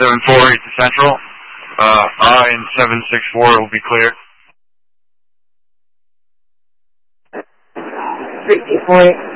748 to Central. I and 764 will be clear. 348.